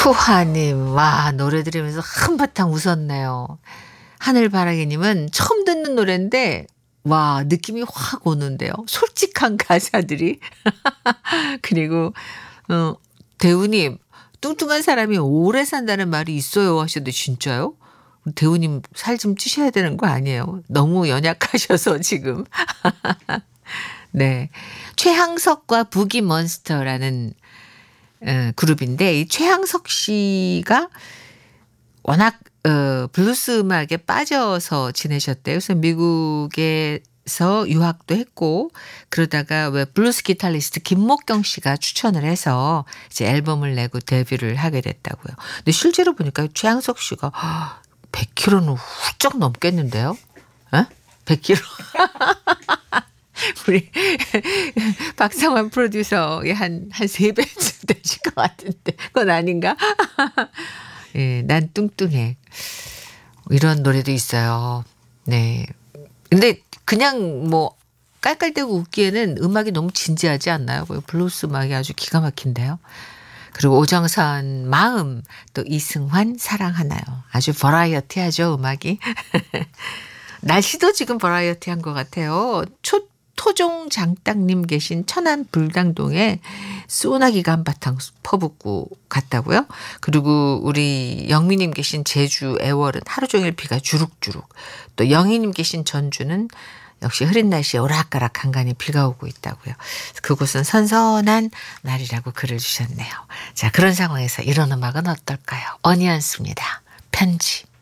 푸하님, 와, 노래 들으면서 한바탕 웃었네요. 하늘바라기님은 처음 듣는 노래인데, 와, 느낌이 확 오는데요. 솔직한 가사들이. 그리고, 어, 대우님, 뚱뚱한 사람이 오래 산다는 말이 있어요 하셨는데, 진짜요? 대우님 살 좀 찌셔야 되는 거 아니에요? 너무 연약하셔서 지금. 네. 최항석과 부기몬스터라는 그룹인데 이 최항석 씨가 워낙 블루스 음악에 빠져서 지내셨대요. 그래서 미국에서 유학도 했고 그러다가 왜 블루스 기타리스트 김목경 씨가 추천을 해서 이제 앨범을 내고 데뷔를 하게 됐다고요. 근데 실제로 보니까 최항석 씨가 100kg는 훌쩍 넘겠는데요? 에? 100kg. 우리 박상환 프로듀서의 한 3배쯤 되실 것 같은데 그건 아닌가? 예, 난 뚱뚱해. 이런 노래도 있어요. 네. 근데 그냥 뭐 깔깔대고 웃기에는 음악이 너무 진지하지 않나요? 블루스 음악이 아주 기가 막힌데요. 그리고 오정선 마음, 또 이승환 사랑하나요. 아주 버라이어티하죠, 음악이. 날씨도 지금 버라이어티한 것 같아요. 토종 장땅님 계신 천안 불당동에 소나기가 한바탕 퍼붓고 갔다고요. 그리고 우리 영미님 계신 제주 애월은 하루 종일 비가 주룩주룩. 또 영희님 계신 전주는 역시 흐린 날씨에 오락가락 간간히 비가 오고 있다고요. 그곳은 선선한 날이라고 글을 주셨네요. 자, 그런 상황에서 이런 음악은 어떨까요? 어니언스입니다. 편지.